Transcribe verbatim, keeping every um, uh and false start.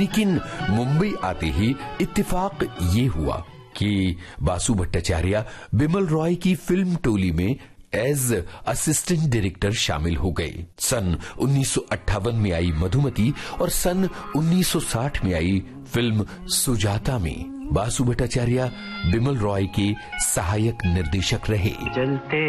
लेकिन मुंबई आते ही इत्तेफाक ये हुआ कि बासु भट्टाचार्य बिमल रॉय की फिल्म टोली में एज असिस्टेंट डायरेक्टर शामिल हो गए। सन उन्नीस सौ अट्ठावन में आई मधुमती और सन उन्नीस सौ साठ में आई फिल्म सुजाता में बासु भट्टाचार्य बिमल रॉय के सहायक निर्देशक रहे। जलते